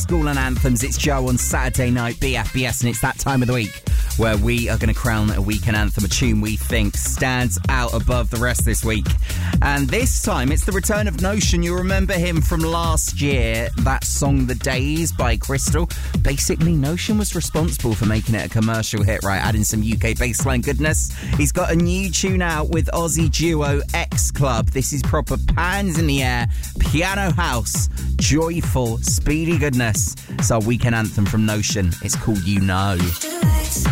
School and Anthems. It's Joe on Saturday night, BFBS, and it's that time of the week where we are going to crown a weekend anthem, a tune we think stands out above the rest this week. And this time, it's the return of Notion. You remember him from last year, that song The Days by Crystal. Basically, Notion was responsible for making it a commercial hit, right? Adding some UK bassline goodness. He's got a new tune out with Aussie duo X Club. This is proper pans in the air, piano house, joyful, speedy goodness. It's our weekend anthem from Notion. It's called You Know.